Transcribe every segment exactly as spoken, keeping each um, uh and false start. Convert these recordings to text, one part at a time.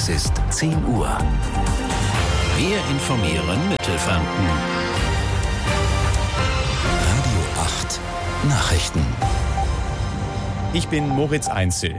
Es ist zehn Uhr. Wir informieren Mittelfranken. Radio acht Nachrichten. Ich bin Moritz Einzel.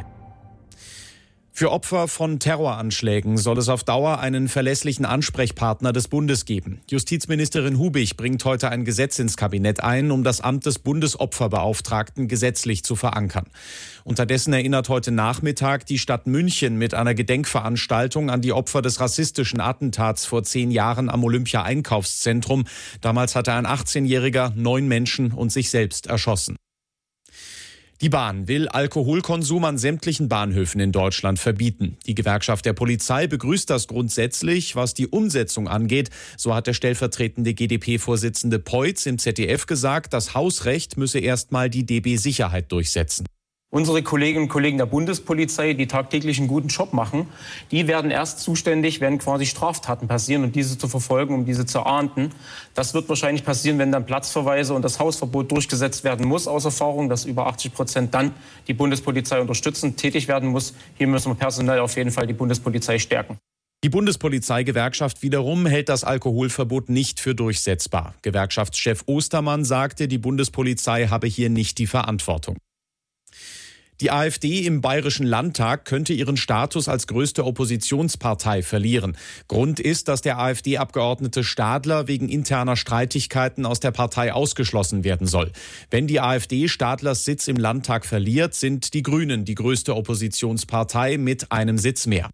Für Opfer von Terroranschlägen soll es auf Dauer einen verlässlichen Ansprechpartner des Bundes geben. Justizministerin Hubig bringt heute ein Gesetz ins Kabinett ein, um das Amt des Bundesopferbeauftragten gesetzlich zu verankern. Unterdessen erinnert heute Nachmittag die Stadt München mit einer Gedenkveranstaltung an die Opfer des rassistischen Attentats vor zehn Jahren am Olympia-Einkaufszentrum. Damals hatte ein achtzehnjähriger neun Menschen und sich selbst erschossen. Die Bahn will Alkoholkonsum an sämtlichen Bahnhöfen in Deutschland verbieten. Die Gewerkschaft der Polizei begrüßt das grundsätzlich. Was die Umsetzung angeht, so hat der stellvertretende G d P-Vorsitzende Peutz im Z D F gesagt, das Hausrecht müsse erstmal die D B Sicherheit durchsetzen. Unsere Kolleginnen und Kollegen der Bundespolizei, die tagtäglich einen guten Job machen, die werden erst zuständig, wenn quasi Straftaten passieren und diese zu verfolgen, um diese zu ahnden. Das wird wahrscheinlich passieren, wenn dann Platzverweise und das Hausverbot durchgesetzt werden muss, aus Erfahrung, dass über achtzig Prozent dann die Bundespolizei unterstützend tätig werden muss. Hier müssen wir personell auf jeden Fall die Bundespolizei stärken. Die Bundespolizeigewerkschaft wiederum hält das Alkoholverbot nicht für durchsetzbar. Gewerkschaftschef Ostermann sagte, die Bundespolizei habe hier nicht die Verantwortung. Die AfD im Bayerischen Landtag könnte ihren Status als größte Oppositionspartei verlieren. Grund ist, dass der AfD-Abgeordnete Stadler wegen interner Streitigkeiten aus der Partei ausgeschlossen werden soll. Wenn die AfD Stadlers Sitz im Landtag verliert, sind die Grünen die größte Oppositionspartei mit einem Sitz mehr.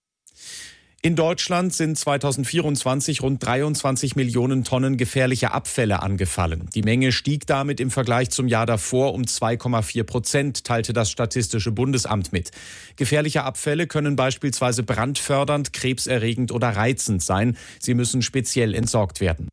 In Deutschland sind zweitausendvierundzwanzig rund dreiundzwanzig Millionen Tonnen gefährliche Abfälle angefallen. Die Menge stieg damit im Vergleich zum Jahr davor um zwei Komma vier Prozent, teilte das Statistische Bundesamt mit. Gefährliche Abfälle können beispielsweise brandfördernd, krebserregend oder reizend sein. Sie müssen speziell entsorgt werden.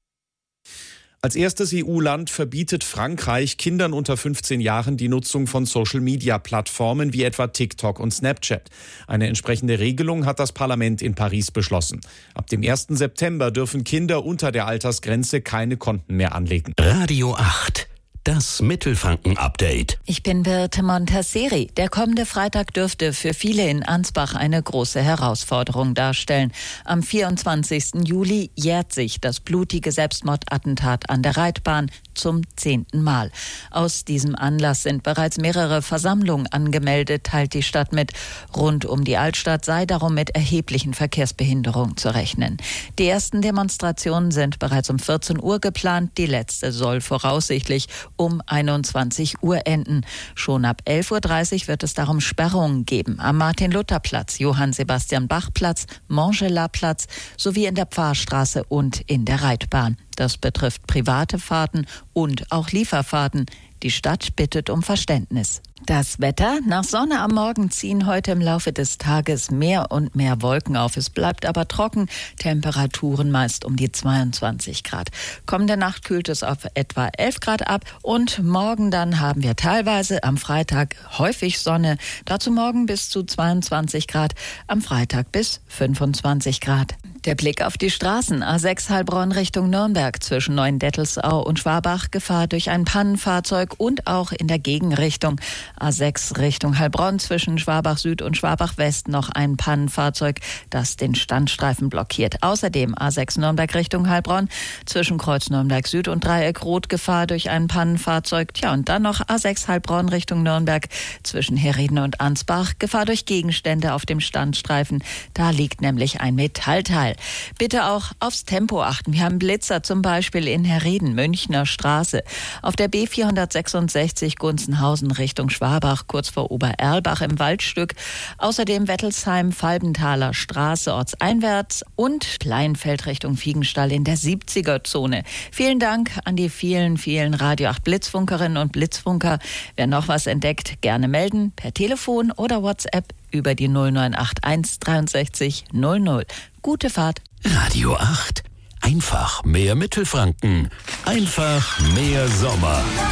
Als erstes E U-Land verbietet Frankreich Kindern unter fünfzehn Jahren die Nutzung von Social-Media-Plattformen wie etwa TikTok und Snapchat. Eine entsprechende Regelung hat das Parlament in Paris beschlossen. Ab dem ersten September dürfen Kinder unter der Altersgrenze keine Konten mehr anlegen. Radio acht. Das Mittelfranken-Update. Ich bin Birte Montasseri. Der kommende Freitag dürfte für viele in Ansbach eine große Herausforderung darstellen. Am vierundzwanzigsten Juli jährt sich das blutige Selbstmordattentat an der Reitbahn zum zehnten Mal. Aus diesem Anlass sind bereits mehrere Versammlungen angemeldet, teilt die Stadt mit. Rund um die Altstadt sei darum mit erheblichen Verkehrsbehinderungen zu rechnen. Die ersten Demonstrationen sind bereits um vierzehn Uhr geplant. Die letzte soll voraussichtlich um einundzwanzig Uhr enden. Schon ab elf Uhr dreißig wird es darum Sperrungen geben. Am Martin-Luther-Platz, Johann-Sebastian-Bach-Platz, Montgelas-Platz sowie in der Pfarrstraße und in der Reitbahn. Das betrifft private Fahrten und auch Lieferfahrten. Die Stadt bittet um Verständnis. Das Wetter: Nach Sonne am Morgen ziehen heute im Laufe des Tages mehr und mehr Wolken auf. Es bleibt aber trocken, Temperaturen meist um die zweiundzwanzig Grad. Kommende Nacht kühlt es auf etwa elf Grad ab und morgen dann haben wir teilweise am Freitag häufig Sonne. Dazu morgen bis zu zweiundzwanzig Grad, am Freitag bis fünfundzwanzig Grad. Der Blick auf die Straßen. A sechs Heilbronn Richtung Nürnberg zwischen Neuendettelsau und Schwabach. Gefahr durch ein Pannenfahrzeug und auch in der Gegenrichtung. A sechs Richtung Heilbronn zwischen Schwabach Süd und Schwabach West noch ein Pannenfahrzeug, das den Standstreifen blockiert. Außerdem A sechs Nürnberg Richtung Heilbronn zwischen Kreuz Nürnberg Süd und Dreieck Rot. Gefahr durch ein Pannenfahrzeug. Tja, und dann noch A sechs Heilbronn Richtung Nürnberg zwischen Herrieden und Ansbach. Gefahr durch Gegenstände auf dem Standstreifen. Da liegt nämlich ein Metallteil. Bitte auch aufs Tempo achten. Wir haben Blitzer zum Beispiel in Herrieden, Münchner Straße. Auf der B vierhundertsechsundsechzig Gunzenhausen Richtung Schwabach, kurz vor Obererlbach im Waldstück. Außerdem Wettelsheim, Falbenthaler Straße ortseinwärts und Kleinfeld Richtung Fiegenstall in der siebziger Zone. Vielen Dank an die vielen, vielen Radio acht Blitzfunkerinnen und Blitzfunker. Wer noch was entdeckt, gerne melden per Telefon oder WhatsApp über die null neun acht eins dreiundsechzig null null. Gute Fahrt. Radio acht. Einfach mehr Mittelfranken. Einfach mehr Sommer.